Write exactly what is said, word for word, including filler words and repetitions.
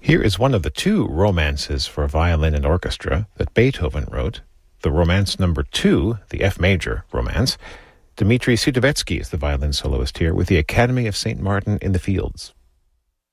Here is one of the two romances for violin and orchestra that Beethoven wrote, the Romance Number Two, the F major romance. Dmitri Sudovetsky is the violin soloist here with the Academy of Saint Martin in the Fields.